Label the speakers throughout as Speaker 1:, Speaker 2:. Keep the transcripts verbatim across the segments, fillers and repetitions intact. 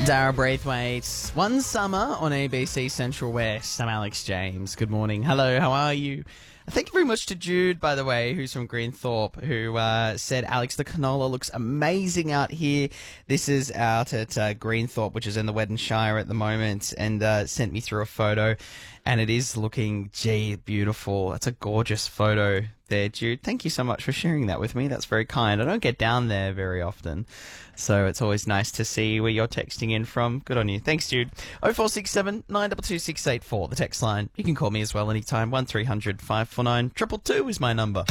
Speaker 1: Dara Braithwaite, One Summer on A B C Central West. I'm Alex James. Good morning. Hello, how are you? Thank you very much to Jude, by the way, who's from Greenthorpe, who uh, said, Alex, the canola looks amazing out here. This is out at uh, Greenthorpe, which is in the Western Shire at the moment, and uh, sent me through a photo, and it is looking, gee, beautiful. That's a gorgeous photo there, Jude. Thank you so much for sharing that with me. That's very kind. I don't get down there very often, so it's always nice to see where you're texting in from. Good on you. Thanks, Jude. oh four six seven, nine two two, six eight four, the text line. You can call me as well anytime. one three hundred, five four nine, two two two is my number.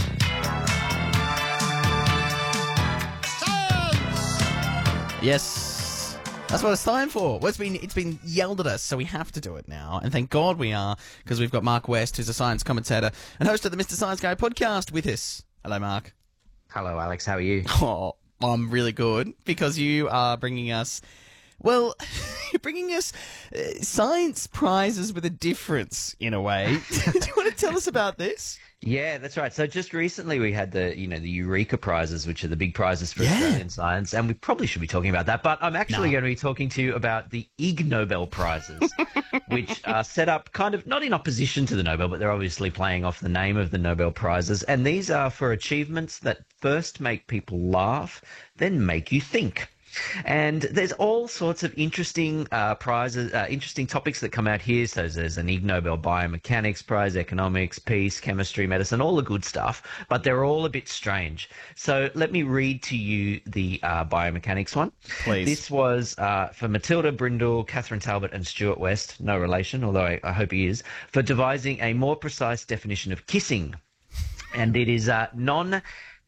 Speaker 1: Yes, that's what it's time for. Well, it's been it's been yelled at us, so we have to do it now. And thank God we are, because we've got Mark West, who's a science commentator and host of the Mister Science Guy podcast, with us. Hello, Mark.
Speaker 2: Hello, Alex. How are you?
Speaker 1: Oh, I'm really good, because you are bringing us, well, you're bringing us uh, science prizes with a difference, in a way. Do you want to tell us about this?
Speaker 2: Yeah, that's right. So just recently we had the, you know, the Eureka prizes, which are the big prizes for
Speaker 1: Yeah.
Speaker 2: Australian science, and we probably should be talking about that. But I'm actually
Speaker 1: No.
Speaker 2: going to be talking to you about the Ig Nobel prizes, which are set up kind of not in opposition to the Nobel, but they're obviously playing off the name of the Nobel prizes. And these are for achievements that first make people laugh, then make you think. And there's all sorts of interesting uh, prizes, uh, interesting topics that come out here. So there's an Ig Nobel Biomechanics Prize, Economics, Peace, Chemistry, Medicine, all the good stuff, but they're all a bit strange. So let me read to you the uh, Biomechanics one.
Speaker 1: Please.
Speaker 2: This was uh, for Matilda Brindle, Catherine Talbot, and Stuart West, no relation, although I, I hope he is, for devising a more precise definition of kissing. And it is uh, non-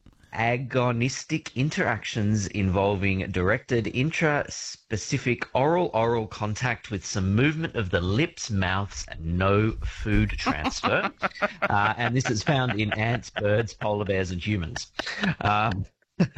Speaker 2: agonistic interactions involving directed intra-specific oral-oral contact with some movement of the lips, mouths, and no food transfer. uh, and this is found in ants, birds, polar bears, and humans. Um,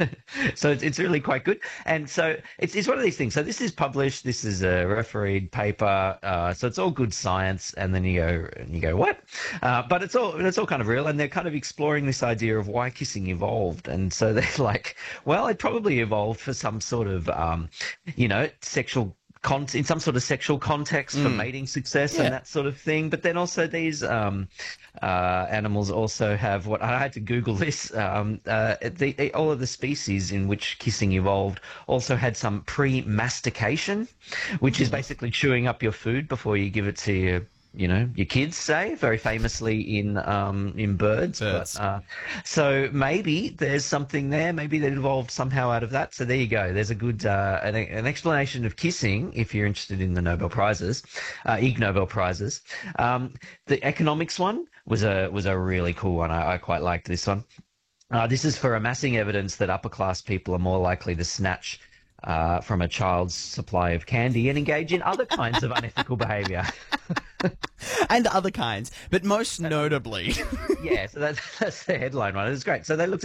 Speaker 2: so it's, it's really quite good. And so it's, it's one of these things. So this is published. This is a refereed paper. Uh, so it's all good science. And then you go, and you go, what? Uh, but it's all, it's all kind of real. And they're kind of exploring this idea of why kissing evolved. And so they're like, well, it probably evolved for some sort of, um, you know, sexual Con- in some sort of sexual context for
Speaker 1: Mm.
Speaker 2: mating success
Speaker 1: Yeah.
Speaker 2: and that sort of thing. But then also these um, uh, animals also have what I had to Google this. Um, uh, the, the, all of the species in which kissing evolved also had some pre-mastication, which is basically chewing up your food before you give it to your you know, your kids, say, very famously in um, in birds.
Speaker 1: Birds.
Speaker 2: But, uh, so maybe there's something there. Maybe that evolved somehow out of that. So there you go. There's a good uh, an, an explanation of kissing if you're interested in the Nobel Prizes, uh, Ig Nobel Prizes. Um, the economics one was a was a really cool one. I, I quite liked this one. Uh, this is for amassing evidence that upper class people are more likely to snatch uh, from a child's supply of candy and engage in other kinds of unethical behaviour.
Speaker 1: And other kinds, but most notably.
Speaker 2: Yeah, so that's, that's the headline one. It's great. So they looked at